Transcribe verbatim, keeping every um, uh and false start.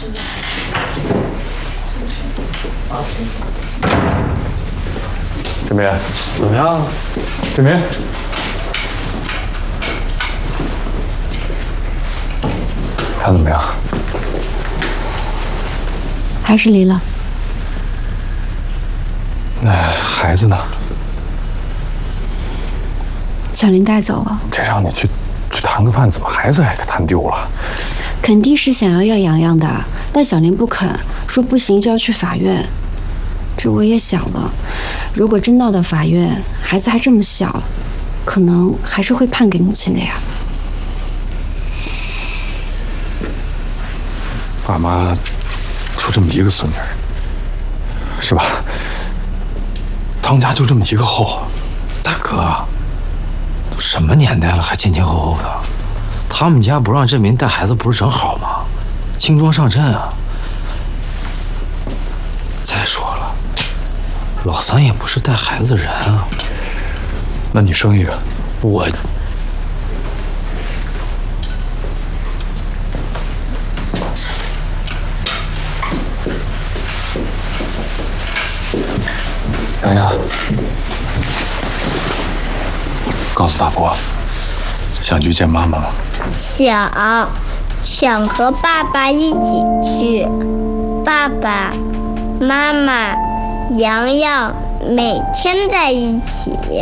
志明，怎么样？志明，看怎么样？ 还是离了。 那孩子呢？ 小林带走了。 这让你去去谈个判，怎么孩子还给谈丢了？ 肯定是想要要洋洋的，但小林不肯，说不行就要去法院。这我也想了，如果真闹到法院，孩子还这么小，可能还是会判给母亲的呀。 爸妈就这么一个孙女，是吧？汤家就这么一个后。 大哥，都什么年代了，还前前后后的？他们家不让振民带孩子，不是正好吗？轻装上阵啊！再说了，老三也不是带孩子人啊。 那你生一个， 我。 洋洋，告诉大伯，想去见妈妈吗？ 想，想和爸爸一起去。爸爸妈妈、洋洋每天在一起。